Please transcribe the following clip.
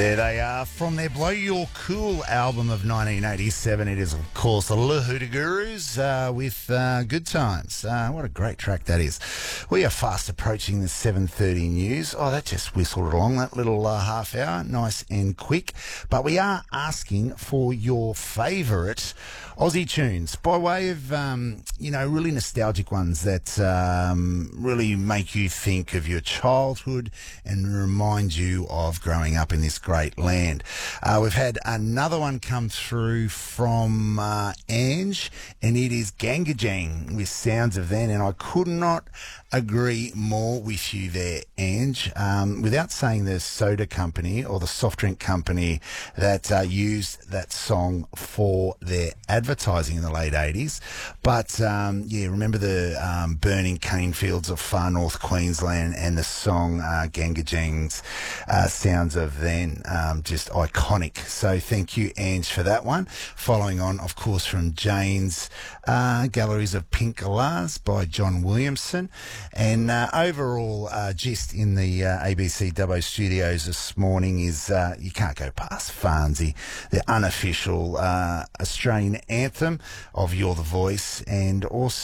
There they are from their Blow Your Cool album of 1987. It is, of course, the Hoota Gurus with Good Times. What a great track that is. We are fast approaching the 7:30 news. Oh, that just whistled along, that little half hour. Nice and quick. But we are asking for your favourite Aussie tunes by way of, really nostalgic ones that really make you think of your childhood and remind you of growing up in this great land. We've had another one come through from Ange, and it is Gangajang with Sounds of Then, and I could not agree more with you there, Ange. Without saying the soda company or the soft drink company that used that song for their advertising in the late 80s. But, remember the burning cane fields of far north Queensland and the song Gangajang's Sounds of Then. Just iconic. So thank you, Ange, for that one. Following on, of course, from Jane's Galleries of Pink Galahs by John Williamson. And overall gist in the ABC Dubbo studios this morning is you can't go past Farnsey, the unofficial Australian anthem of You're the Voice, and also